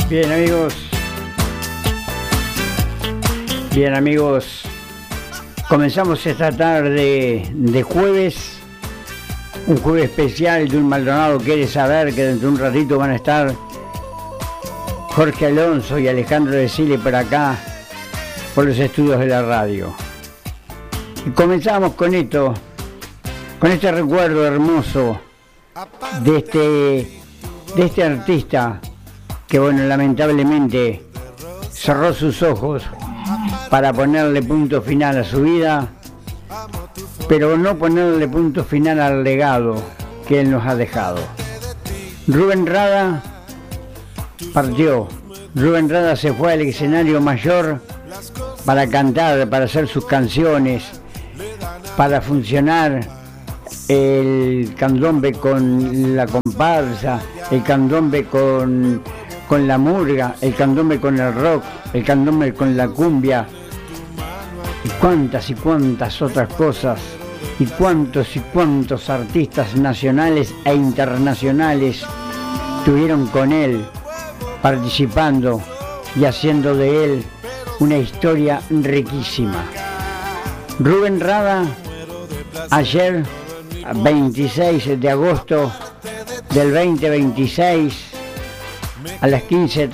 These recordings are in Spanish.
Bien amigos, comenzamos esta tarde de jueves, un jueves especial de Un Maldonado Quiere Saber, que dentro de un ratito van a estar Jorge Alonso y Alejandro de Sile por acá, por los estudios de la radio. Y comenzamos con esto, con este recuerdo hermoso de este artista que, bueno, lamentablemente cerró sus ojos para ponerle punto final a su vida, pero no ponerle punto final al legado que él nos ha dejado. Rubén Rada partió. Rubén Rada se fue al escenario mayor para cantar, para hacer sus canciones, para funcionar el candombe con la comparsa, el candombe con la murga, el candombe con el rock, el candombe con la cumbia, y cuántas otras cosas, y cuántos artistas nacionales e internacionales estuvieron con él, participando y haciendo de él una historia riquísima. Rubén Rada, ayer, 26 de agosto del 2026, a las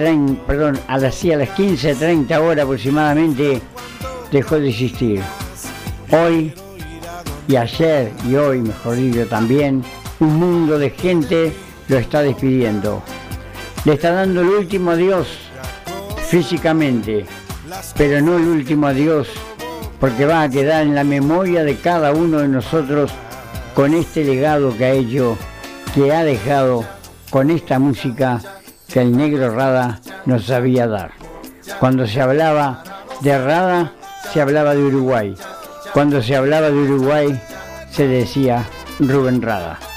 15:30 horas aproximadamente, dejó de existir. Hoy y ayer y hoy, mejor dicho, también un mundo de gente lo está despidiendo. Le está dando el último adiós físicamente, pero no el último adiós, porque va a quedar en la memoria de cada uno de nosotros con este legado que ha hecho, que ha dejado, con esta música que el negro Rada nos sabía dar. Cuando se hablaba de Rada, se hablaba de Uruguay. Cuando se hablaba de Uruguay, se decía Rubén Rada.